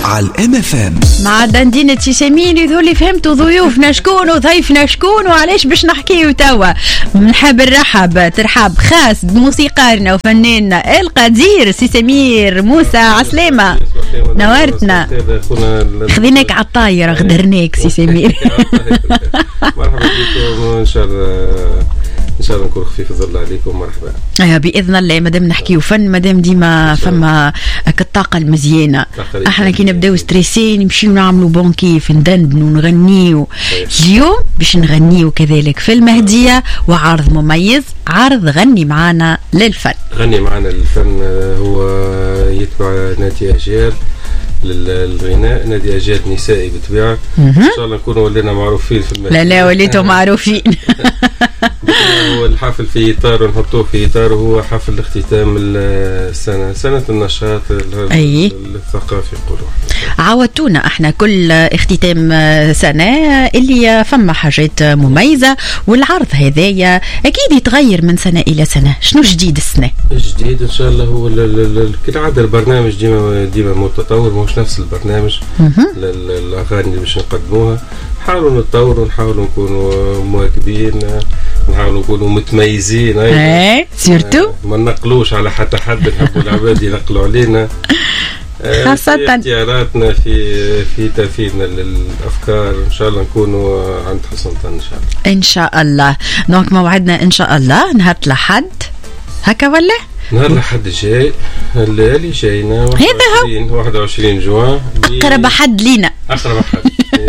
على الام اف ام مع دندينة سمين يذولي فهمتوا ضيوفنا شكون وضيفنا شكون وعلاش باش نحكيو توا. نحب نرحب ترحاب خاص بموسيقارنا وفناننا القدير سي سمير موسى. عسلامة نورتنا، خذيناك على الطايرة غدرناك سي سمير. مرحبا بكم، ان شاء الله نكون خفيف الظل عليكم. مرحبا باذن الله. مادام نحكيو فن، مادام ديما فما الطاقه المزيانه، احنا كي نبداو ستريسين نمشيو نعملوا بونكيف ندندنوا ونغنيو. اليوم باش نغنيو كذلك في المهديه وعرض مميز، عرض غني معانا للفن. غني معانا للفن هو يتبع نادي اجيال للغناء، نادي اجيال نسائي بالطبيعه. ان شاء الله نكونوا ولينا معروفين في المهديه. لا وليتوا معروفين. هو الحفل في إطار نحطوه في إطار هو حفل اختتام السنة، سنة النشاط الثقافي يقولوا. عودتونا احنا كل اختتام سنة اللي فما حاجات مميزة، والعرض هذايا أكيد يتغير من سنة إلى سنة. شنو جديد السنة؟ الجديد إن شاء الله هو كالعادة البرنامج ديما متطور، مش نفس البرنامج. الأغاني اللي باش نقدموها نحاولوا نتطوروا، نحاولوا نكونوا مواكبين، نحاولوا نكونوا متميزين. سيرتو ما نقلوش على حتى حد، نحبوا العباد ينقلوا علينا، خاصة في اختياراتنا في تنفيذنا للأفكار. إن شاء الله نكونوا عند حسن ظن إن شاء الله. دونك موعدنا إن شاء الله نهار الأحد هكا ولا؟ نهار الأحد الجاي، الليالي جاينا 21 جوان. أقرب أحد لينا، أقرب أحد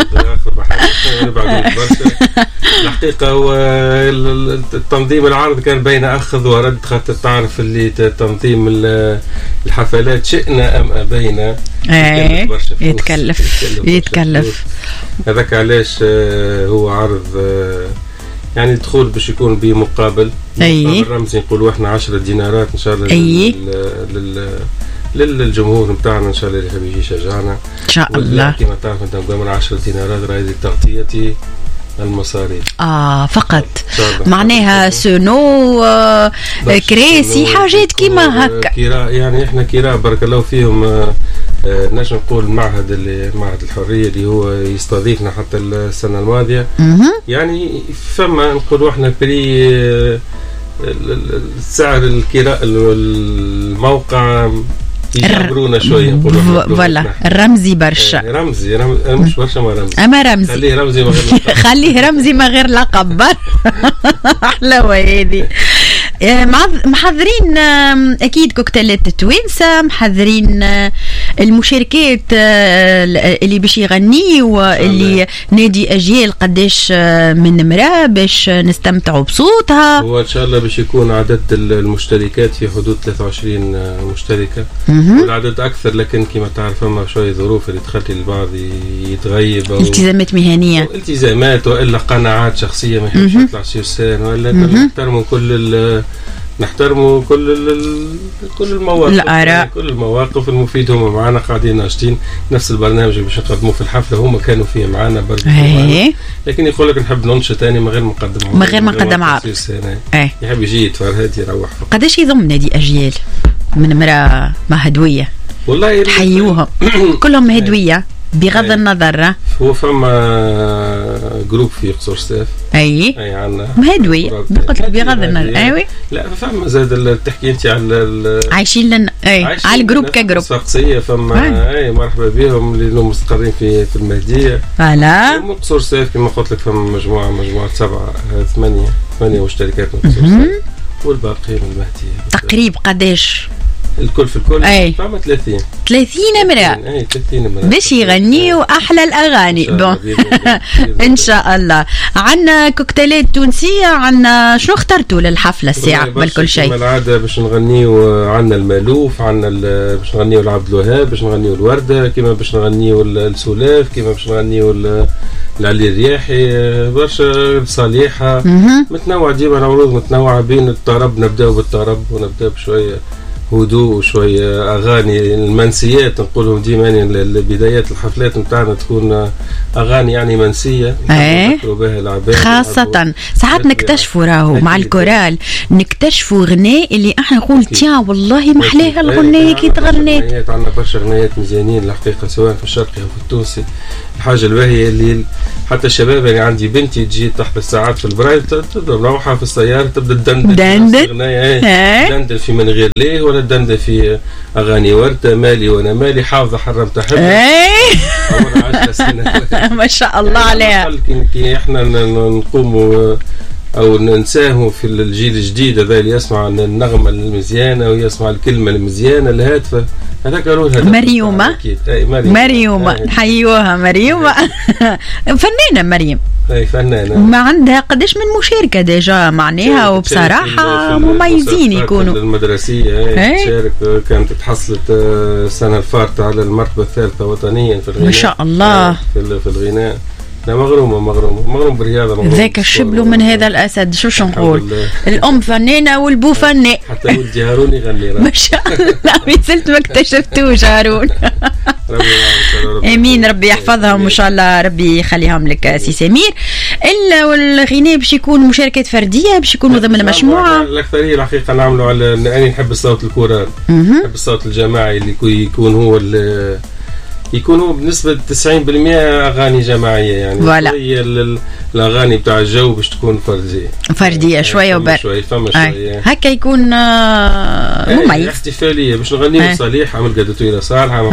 بعد برشا. الحقيقة هو التنظيم العرض كان بين أخذ ورد، خاطر تعرف اللي تنظيم الحفلات شئنا أم أبينا يتكلف. هذاك علاش هو عرض يعني الدخول باش يكون بمقابل رمزي، نقولوا احنا 10 دينارات ان شاء الله للجمهور نتاعنا ان شاء الله اللي يحب يجي يشجعنا ان شاء الله. كما تعرف انت من 10 دينارات راهي تغطية المصاريف فقط، معناها سونو كراسي حاجات كيما هكا كراء. يعني احنا كراء بارك الله فيهم. نجم نقول معهد الحرية اللي هو يستضيفنا حتى السنة الماضية. يعني فما نقول احنا بري سعر الكراء الموقع يجبرونا شويه، نقولوا فوالا الرمزي برشا. رمزي مش برشا، ما رمزي، اما رمزي خليه رمزي ما غير لقب. خليه رمزي ما غير لقب. حلوه هذه. محضرين اكيد كوكتيلات التوانسه، محضرين المشاركات اللي باش يغنيوا، اللي نادي اجيال قداش من مرة باش نستمتعوا بصوتها. هو ان شاء الله باش يكون عدد المشتركات في حدود 23 مشتركه، والعدد اكثر، لكن كما تعرف فما شويه ظروف اللي تخلي البعض يتغيب، او التزامات مهنيه، التزامات والا قناعات شخصيه ما يحبش يطلع سيرسان، ولا نحترموا كل المواقف، الآراء، كل المواقف المفيدة. هم معنا قاعدين ناشطين نفس البرنامج اللي باش نقدموه في الحفلة، هم كانوا فيه معنا برضه، لكن يقول لك نحب ننشط ثاني من غير ما نقدم عرض. يحب يجي يتفرهد يروح. قداش يضم نادي أجيال من مرة مهدوية؟ والله حيوهم كلهم مهدوية بغض النظر. هو فما جروب في قصور سيف عندنا مهدوي، قلت لك بغض النظر. لا فما زاد تحكي انت على عايشين لنا على الجروب كجروب شخصيه. فما مرحبا بهم اللي هم مستقرين في المهديه. قصور سيف كما قلت لك فما مجموعه 8 مشتركات من قصور سيف، والباقيين المهديه. تقريب قداش الكل في الكل؟ فما 30 مرة باش يغنيوا احلى الاغاني. ان شاء الله. عنا كوكتيلات تونسيه، عنا شنو اخترتوا للحفله الساعه قبل كل شيء؟ كما العاده باش نغنيوا عنا المالوف، عنا باش نغنيوا العبد الوهاب، باش نغنيوا الورده، كما باش نغنيوا السلاف، كما باش نغنيوا العلي الرياحي، برشا صالحه. متنوع ديما، العروض متنوعه بين الطرب، نبداو بالطرب ونبداو بشويه هدوء وشويه اغاني المنسيات نقولهم ديما. بدايات الحفلات نتاعنا تكون اغاني يعني منسيه نذكروا بها العباد، خاصه ساعات نكتشفوا راهو مع الكورال نكتشفوا غناء اللي احنا نقول تيا والله محلاها الغنايه كي تغنات. عندنا برشا غنايات مزيانين الحقيقه سواء في الشرقي او في التونسي. الحاجه الباهيه اللي حتى الشباب يعني عندي بنتي تجي تحت الساعات في البرايل تضرب روحها في السياره تبدا دندن في من غير ليه ولا دندن في اغاني ورده مالي وانا مالي حافظه حرمت احب عمرها 10 سنوات ما شاء الله عليها. كي احنا نقوم او ننساهم في الجيل الجديد هذا اللي يسمع النغمه المزيانه ويسمع الكلمه المزيانه الهادفه هذاك مريومه. مريومه نحيوها مريومه فنانه مريم. اي فنانه ما عندها قداش من مشاركه ديجا معناها وبصراحه مميزين يكونوا المدرسيه. تشارك كانت تحصلت السنه الفارطه على المرتبه الثالثه وطنيا في الغناء ما شاء الله في الغناء. لا مغرومه بالرياضه. ذاك الشبل من هذا الاسد شو نقول. الام فنانه والبو فنان حتى ولدي هارون يغني ما شاء الله. ما زلت ما اكتشفتوش هارون. امين ربي يحفظهم وان شاء الله ربي يخليهم لك سي سمير. الا والغناء باش يكون مشاركات فرديه باش يكونوا ضمن مجموعه. الاكثريه الحقيقه نعملوا على اني نحب الصوت الكورال نحب الصوت الجماعي اللي يكون هو بنسبة 90% أغاني جماعية يعني شوية الأغاني بتاع الجو باش تكون فردية شوية فما شوية هكا يكون مميز احتفالية باش نغنيو صليح عمل قد طويلة صالحة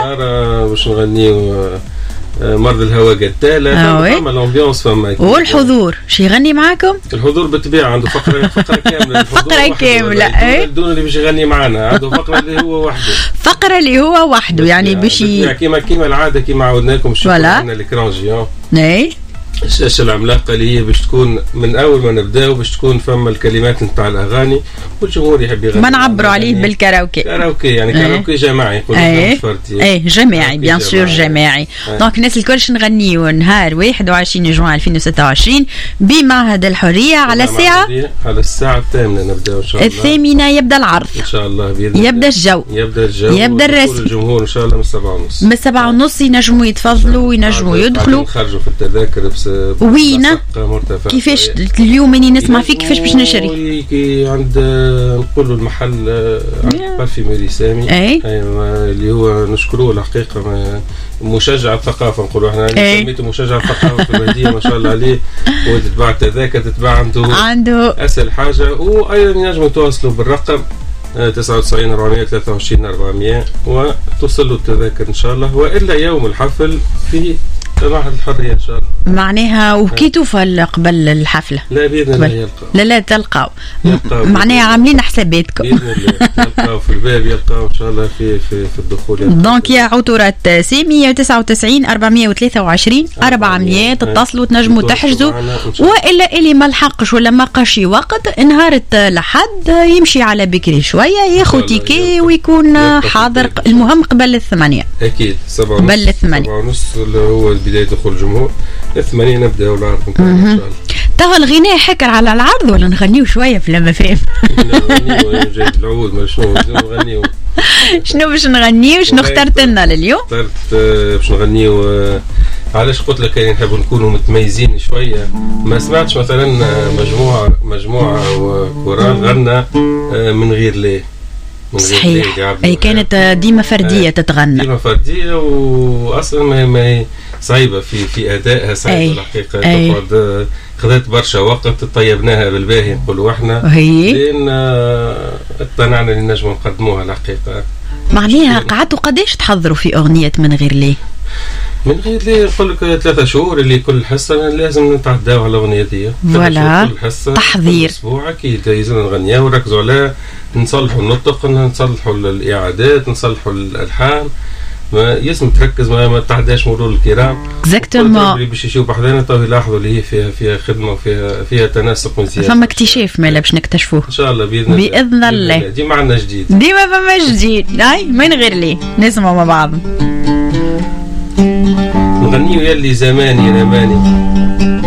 باش نغنيو مرض الهواء قتالة فما الامبيونس فما. والحضور شي يغني معاكم؟ الحضور بالطبيعة عنده فقرة كاملة. فقرة كاملة دون اللي باش يغني معنا عنده فقرة اللي هو وحده. فقرة اللي هو وحده يعني باش كيما العادة كيما عودناكم عندنا الإكران جيون. الشاشة العملاقة اللي هي باش تكون من أول ما نبداو باش تكون فما الكلمات نتاع الأغاني والجمهور يحب يغني. ما نعبروا عليه بالكاراوكي. يعني كاراوكي جماعي يقولوا فردي. جماعي بيان سور جماعي. دونك الناس الكل نغنيو نهار 21 جوان 2026 بمعهد الحرية على الساعة 8 نبداو إن شاء الله. 8 يبدأ العرض إن شاء الله بإذن الله. يبدأ الرسم. الجمهور إن شاء الله من 7:30. من 7:30 ينجموا يتفضلوا وينجموا يدخلوا. نخرجوا في التذاكر وين كيفاش اليوم اني نسمع فيك كيفاش باش نشري عند نقولوا المحل عند بارفيميري سامي اللي هو نشكروه الحقيقه مشجع الثقافه نقولوا احنا سميته مشجع الثقافه في البلديه ما شاء الله عليه. وتتباع التذاكر تتباع عنده اسهل حاجه. وايضا ينجموا يتواصلوا بالرقم 99 423 400 وتوصل له التذاكر ان شاء الله. والا يوم الحفل في معهد الحرية إن شاء الله معناها. وكي توصل قبل الحفلة؟ لا بإذن الله يلقاو. لا تلقاو معناها عاملين حساباتكم بإذن الله يلقاو في الباب يلقاو إن شاء الله في الدخول. دونك يا عطورات سي 199 423 400 تتصلوا تنجموا تحجزوا. وإلا اللي ما لحقش ولا ما قاش وقت نهار الأحد يمشي على بكري شوية ياخذ تيكي ويكون حاضر. المهم قبل 8 أكيد 7 قبل 8 ونص اللي هو بداية دخول الجمهور. 8 نبدأ العرض إن شاء الله. توا الغناء حكر على العرض ولا نغنيو شوية في لما فهم؟ نغنيو جايب العود ما شنو نغنيو. شنو باش نغنيو؟ شنو اخترت لنا لليوم؟ اخترت باش نغنيو علاش قلت لك يعني نحب نكونوا متميزين شوية. ما سمعتش مثلا مجموعة وكورال غنى من غير ليه. صحيح أي كانت ديما فردية تتغنى. ديما فردية وأصلا ما صعيبة في أدائها صعيبة الحقيقة. تقعد خذت برشا وقت طيبناها بالباهي نقولوا احنا لين اقتنعنا اللي نجم نقدموها الحقيقة. معناها قعدتوا قداش تحضروا في أغنية من غير ليه؟ من غير ليه نقول لك 3 شهور اللي كل حصة لازم نتعداو على الأغنية دي. ولا تحضير أسبوع أكيد لازم نغنيها ونركزوا على نصلحوا النطق نصلحوا الإعادات نصلحوا الألحان. ما لازم تركز ما تعداش مرور الكرام. اكزاكتومون اللي باش يشوفوا بحذانا تو يلاحظوا اللي هي فيها خدمه وفيها تناسق مزيان. فما اكتشاف مالا باش نكتشفوه ان شاء الله باذن الله. ديما عندنا جديد ديما فما جديد. هاي من غير ليه نسمعوا مع بعض نغنيو يلي زماني رماني